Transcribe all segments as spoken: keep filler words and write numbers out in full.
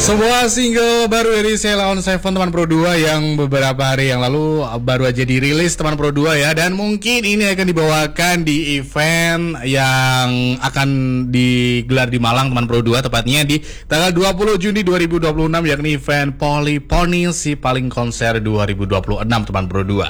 Sebuah single baru dari Sheila on Seven teman Pro dua yang beberapa hari yang lalu baru aja dirilis teman Pro dua ya. Dan mungkin ini akan dibawakan di event yang akan digelar di Malang teman Pro dua, tepatnya di tanggal dua puluh Juni dua ribu dua puluh enam, yakni event Polyphony Si Paling Konser dua ribu dua puluh enam teman Pro dua.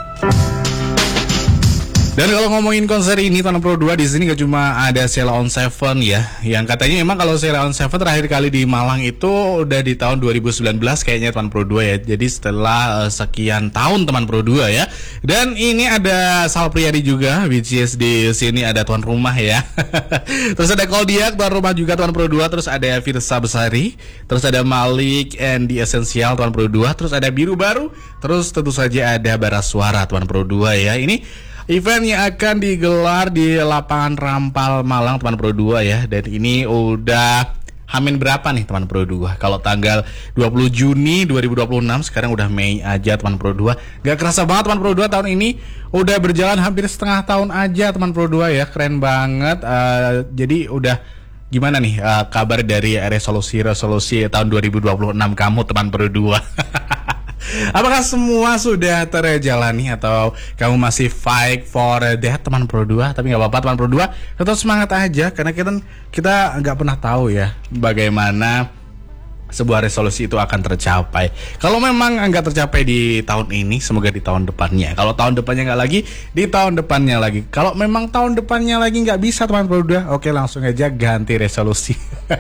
Dan kalau ngomongin konser ini teman Pro dua, di sini gak cuma ada Sheila on Seven ya, yang katanya memang kalau Sheila on Seven terakhir kali di Malang itu udah di tahun dua ribu sembilan belas kayaknya teman Pro dua ya. Jadi setelah uh, sekian tahun teman Pro dua ya. Dan ini ada Sal Priadi juga, which is di sini ada tuan rumah ya. Terus ada Koldiak tuan rumah juga teman Pro dua, terus ada Firsa Besari, terus ada Malik and the Essential tuan Pro dua, terus ada Biru Baru, terus tentu saja ada Bara Suara tuan Pro dua ya. Ini event yang akan digelar di lapangan Rampal Malang teman Pro dua ya. Dan ini udah hamin berapa nih teman Pro dua? Kalau tanggal dua puluh Juni dua ribu dua puluh enam, sekarang udah Mei aja teman Pro dua. Gak kerasa banget teman Pro dua, tahun ini udah berjalan hampir setengah tahun aja teman Pro dua ya. Keren banget. uh, Jadi udah gimana nih uh, kabar dari resolusi-resolusi tahun dua ribu dua puluh enam kamu teman Pro dua? Apakah semua sudah terjalani atau kamu masih fight for that teman Pro dua? Tapi nggak apa-apa teman Pro dua, tetap semangat aja, karena kita kita nggak pernah tahu ya bagaimana sebuah resolusi itu akan tercapai. Kalau memang nggak tercapai di tahun ini, semoga di tahun depannya. Kalau tahun depannya nggak lagi, di tahun depannya lagi. Kalau memang tahun depannya lagi nggak bisa teman Pro dua, oke langsung aja ganti resolusi.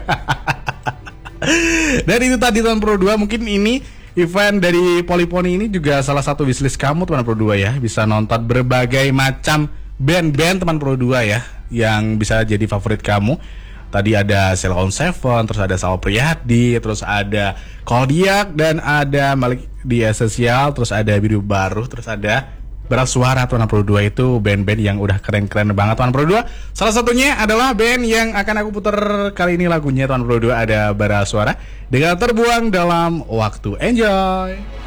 Dan itu tadi teman Pro dua, mungkin ini event dari Polyphony ini juga salah satu wishlist kamu teman Pro dua ya. Bisa nonton berbagai macam band-band teman Pro dua ya, yang bisa jadi favorit kamu. Tadi ada Sheila on Seven, terus ada Sal Priadi, terus ada Koldiak, dan ada Malik di Essential, terus ada Biru Baru, terus ada Bara Suara teman Pro dua. Itu band-band yang udah keren-keren banget teman Pro dua. Salah satunya adalah band yang akan aku putar kali ini lagunya teman Pro dua, ada Bara Suara dengan Terbuang Dalam Waktu. Enjoy.